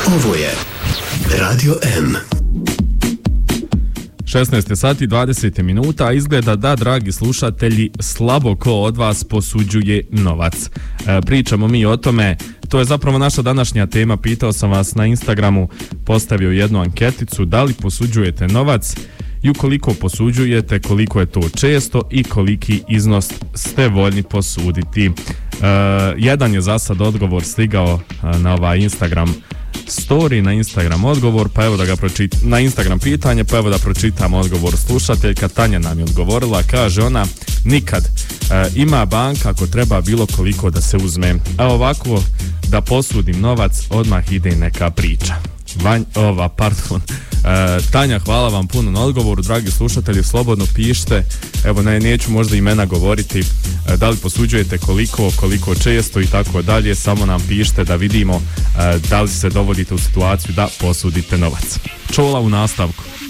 Ovo je Radio M. 16 sati 20 minuta, a izgleda da, dragi slušatelji, slabo ko od vas posuđuje novac. Pričamo mi o tome, to je zapravo naša današnja tema. Pitao sam vas na Instagramu, postavio jednu anketicu, da li posuđujete novac i ukoliko posuđujete, koliko je to često i koliki iznos ste voljni posuditi. Jedan je za sad odgovor stigao na ovaj Instagram story, na Instagram odgovor, pa evo da ga na Instagram pitanje, pa evo da pročitam odgovor slušateljka. Tanja nam je odgovorila, kaže ona: nikad, ima banka ako treba bilo koliko da se uzme, a ovako da posudim novac odmah ide neka priča. Tanja, hvala vam puno na odgovoru. Dragi slušatelji, slobodno pišite, evo neću možda imena govoriti, da li posuđujete, koliko često i tako dalje, samo nam pišite da vidimo da li se dovodite u situaciju da posudite novac. Čola u nastavku.